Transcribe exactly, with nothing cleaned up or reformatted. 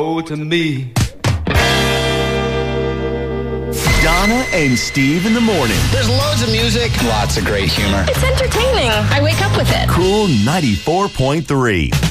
Oh, to me. Donna and Steve in the morning. There's loads of music, lots of great humor. It's entertaining. I wake up with it. Cool ninety-four point three.